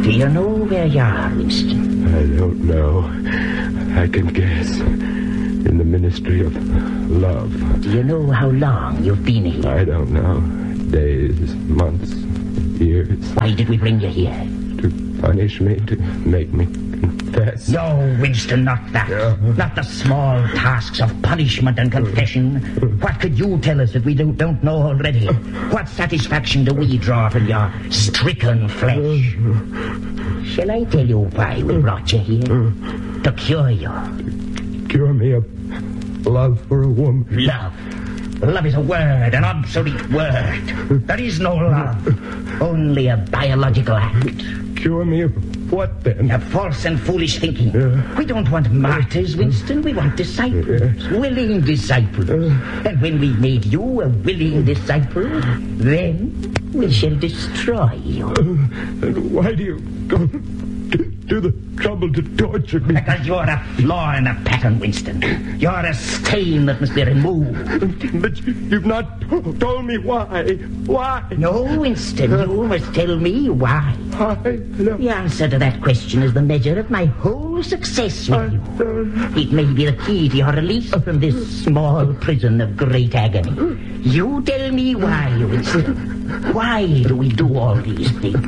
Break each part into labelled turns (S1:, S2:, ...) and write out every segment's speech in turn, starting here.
S1: Do you know where you are, Winston?
S2: I don't know. I can guess. In the Ministry of Love.
S1: Do you know how long you've been here?
S2: I don't know. Days, months, years.
S1: Why did we bring you here?
S2: To punish me, to make me confess.
S1: No, Winston, not that. Not the small tasks of punishment and confession. What could you tell us that we don't know already? What satisfaction do we draw from your stricken flesh? Shall I tell you why we brought you here? To cure you.
S2: Cure me of love for a woman.
S1: Love. Love is a word, an obsolete word. There is no love. Only a biological act.
S2: Cure me of what, then?
S1: A false and foolish thinking. We don't want martyrs, Winston. We want disciples. Willing disciples. And when we made you a willing disciple, then we shall destroy you.
S2: And why do you go to the trouble to torture me?
S1: Because you're a flaw in a pattern, Winston. You're a stain that must be removed.
S2: But you've not told me why. Why?
S1: No, Winston, you must tell me why.
S2: No.
S1: The answer to that question is the measure of my whole success with you. It may be the key to your release from this small prison of great agony. You tell me why, Winston. Why do we do all these things?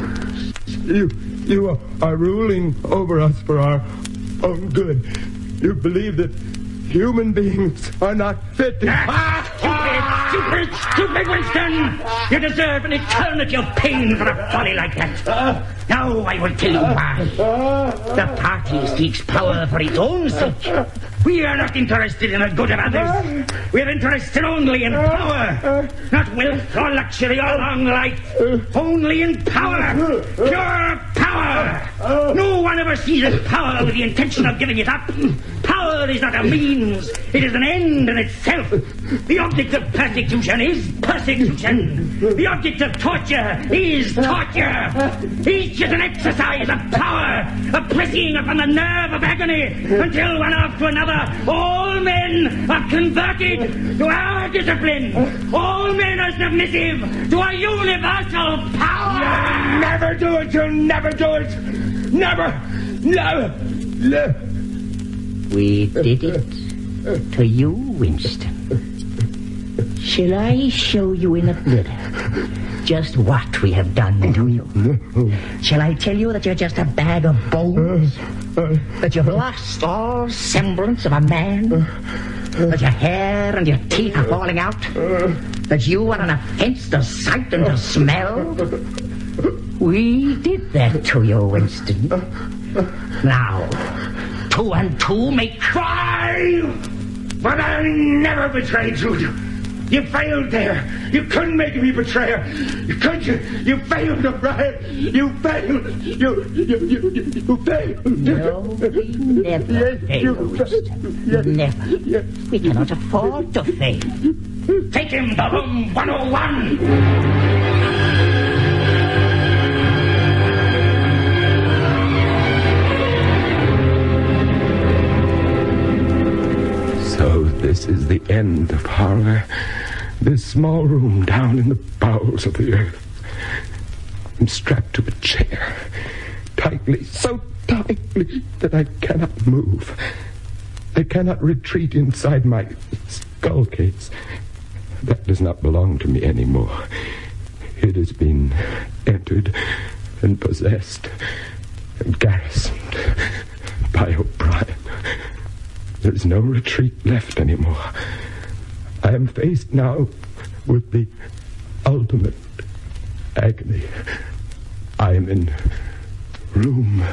S2: You are ruling over us for our own good. You believe that human beings are not fit to...
S1: Stupid, Winston! You deserve an eternity of pain for a folly like that. Now I will tell you why. The party seeks power for its own sake. We are not interested in the good of others. We are interested only in power. Not wealth or luxury or long life. Only in power. Pure power. No one ever seizes power with the intention of giving it up. Power is not a means. It is an end in itself. The object of persecution is persecution. The object of torture is torture. Each is an exercise of power, a pressing upon the nerve of agony, until one after another all men are converted to our discipline. All men are submissive to our universal power.
S2: You'll never do it. You'll never do it. Never.
S1: We did it to you, Winston. Shall I show you in a mirror just what we have done to you? Shall I tell you that you're just a bag of bones? That you've lost all semblance of a man? That your hair and your teeth are falling out? That you are an offense to sight and to smell? We did that to you, Winston. Now, 2 and 2 make 5!
S2: But I'll never betray you. You failed there. You couldn't make me betrayer. Could you? You failed, O'Brien. You failed. You failed.
S1: No, we never fail, Winston. Never. We cannot afford to fail. Take him to room 101.
S2: So this is the end of horror. This small room down in the bowels of the earth. I'm strapped to a chair, tightly, so tightly that I cannot move. I cannot retreat inside my skull case. That does not belong to me anymore. It has been entered and possessed and garrisoned by O'Brien. There's no retreat left anymore. I am faced now with the ultimate agony. I am in room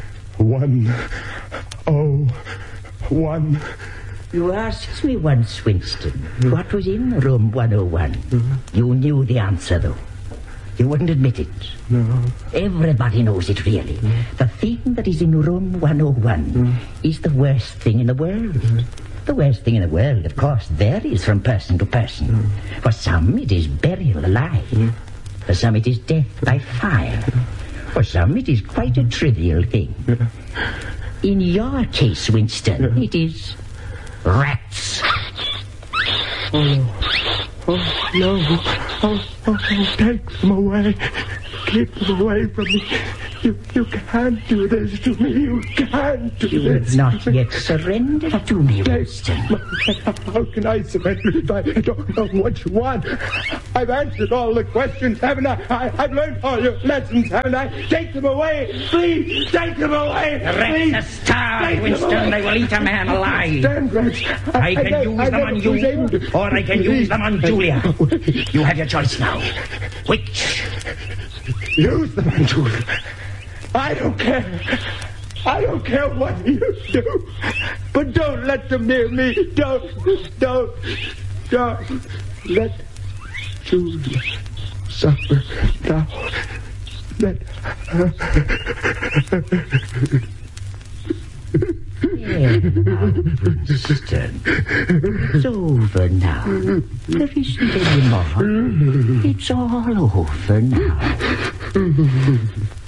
S2: 101.
S1: You asked me once, Winston, what was in room 101. You knew the answer, though. You wouldn't admit it.
S2: No.
S1: Everybody knows it, really. The thing that is in room 101 is the worst thing in the world. The worst thing in the world, of course, varies from person to person. For some, it is burial alive. For some, it is death by fire. For some, it is quite a trivial thing. In your case, Winston, it is rats.
S2: Oh, no. Oh, take them away. Keep them away from me. You can't do this to me. You can't do
S1: You
S2: this.
S1: have not yet surrendered to me, Winston.
S2: How can I surrender if I don't know what you want? I've answered all the questions, haven't I? I've learned all your lessons, haven't I? Take them away. Please, take them away.
S1: The rats are starved, Winston. They will eat a man alive.
S2: Stand, Rex.
S1: I can use them on you, or I can use them on Julia. You have your choice now. Which?
S2: Use them on Julia. I don't care. I don't care what you do. But don't let them near me. Don't let Julia suffer now. Let her.
S1: There now, Winston. It's over now. There isn't any more. It's all over now.